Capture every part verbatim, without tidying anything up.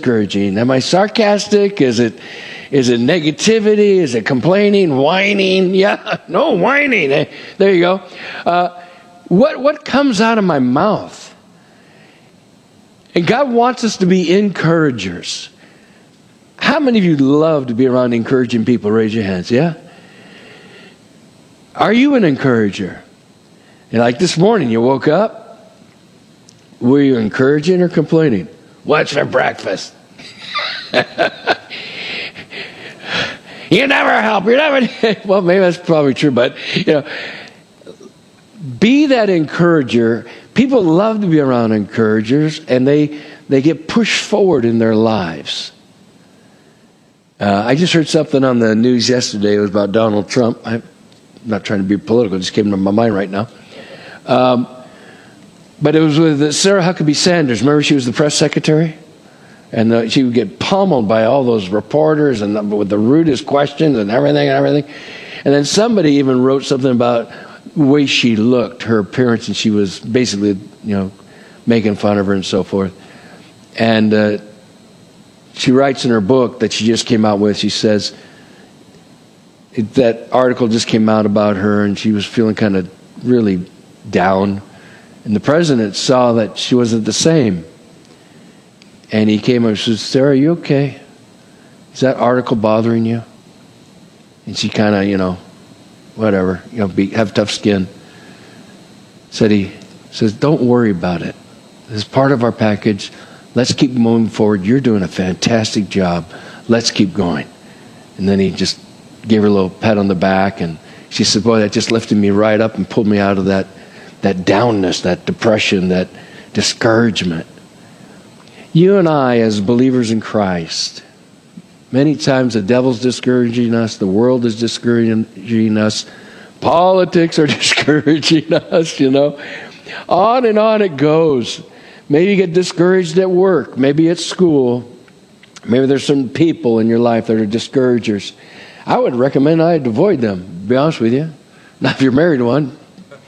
discouraging? Am I sarcastic? Is it is it negativity? Is it complaining, whining? Yeah, no whining. Hey, there you go. Uh, what what comes out of my mouth? And God wants us to be encouragers. How many of you love to be around encouraging people? Raise your hands. Yeah. Are you an encourager? And like this morning, you woke up. Were you encouraging or complaining? What's for breakfast? You never help. You never. Well, maybe that's probably true, but you know, be that encourager. People love to be around encouragers, and they they get pushed forward in their lives. Uh, I just heard something on the news yesterday. It was about Donald Trump. I'm not trying to be political; it just came to my mind right now. Um, but it was with Sarah Huckabee Sanders. Remember, she was the press secretary? And uh, she would get pummeled by all those reporters and the, with the rudest questions and everything and everything. And then somebody even wrote something about the way she looked, her appearance, and she was basically, you know, making fun of her and so forth. And uh, she writes in her book that she just came out with, she says, it, that article just came out about her and she was feeling kind of really down. And the president saw that she wasn't the same. And he came up and said, Sarah, are you okay? Is that article bothering you? And she kind of, you know, whatever, you know, be, have tough skin. Said he says, don't worry about it. This is part of our package. Let's keep moving forward. You're doing a fantastic job. Let's keep going. And then he just gave her a little pat on the back. And she said, boy, that just lifted me right up and pulled me out of that, that downness, that depression, that discouragement. You and I, as believers in Christ, many times the devil's discouraging us, the world is discouraging us, politics are discouraging us, you know. On and on it goes. Maybe you get discouraged at work, maybe at school. Maybe there's some people in your life that are discouragers. I would recommend I'd avoid them, to be honest with you. Not if you're married to one.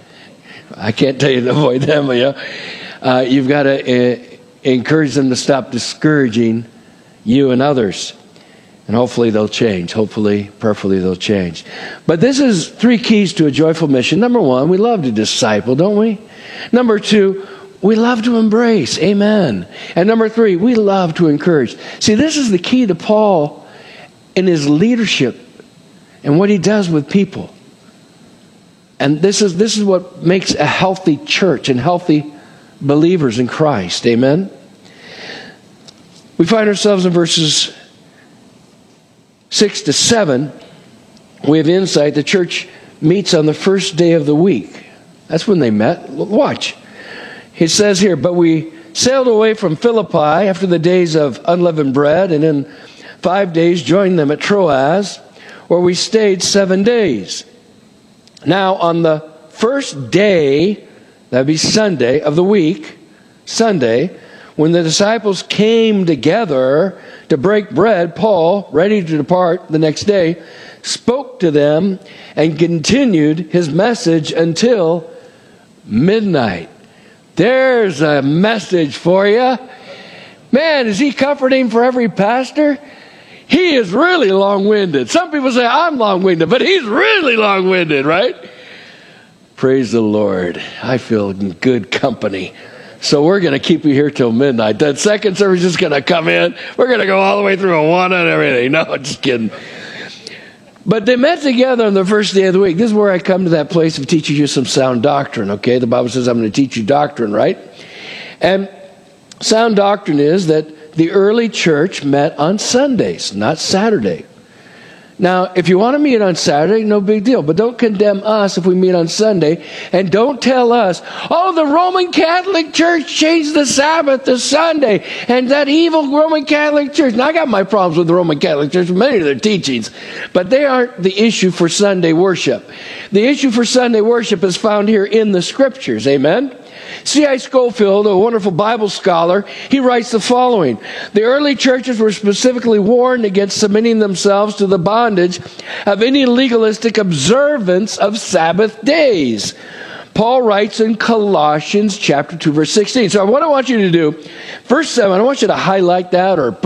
I can't tell you to avoid them, but yeah. Uh, you've got to... Uh, encourage them to stop discouraging you and others. And hopefully they'll change. Hopefully, prayerfully, they'll change. But this is three keys to a joyful mission. Number one, we love to disciple, don't we? Number two, we love to embrace. Amen. And number three, we love to encourage. See, this is the key to Paul in his leadership and what he does with people. And this is this is what makes a healthy church and healthy believers in Christ. Amen. We find ourselves in verses six to seven. We have insight. The church meets on the first day of the week. That's when they met. Watch. It says here, but we sailed away from Philippi after the days of unleavened bread, and in five days joined them at Troas, where we stayed seven days. Now on the first day, that would be Sunday of the week, Sunday, when the disciples came together to break bread, Paul, ready to depart the next day, spoke to them and continued his message until midnight. There's a message for you. Man, is he comforting for every pastor? He is really long-winded. Some people say, I'm long-winded, but he's really long-winded, right? Praise the Lord. I feel in good company. So we're going to keep you here till midnight. That second service is going to come in. We're going to go all the way through a one and everything. No, just kidding. But they met together on the first day of the week. This is where I come to that place of teaching you some sound doctrine, okay? The Bible says I'm going to teach you doctrine, right? And sound doctrine is that the early church met on Sundays, not Saturday. Now, if you want to meet on Saturday, no big deal. But don't condemn us if we meet on Sunday. And don't tell us, oh, the Roman Catholic Church changed the Sabbath to Sunday. And that evil Roman Catholic Church. Now, I got my problems with the Roman Catholic Church, many of their teachings. But they aren't the issue for Sunday worship. The issue for Sunday worship is found here in the Scriptures. Amen? C I Scofield, a wonderful Bible scholar, he writes the following. The early churches were specifically warned against submitting themselves to the bondage of any legalistic observance of Sabbath days. Paul writes in Colossians chapter two, verse sixteen. So what I want you to do, verse seven, I want you to highlight that or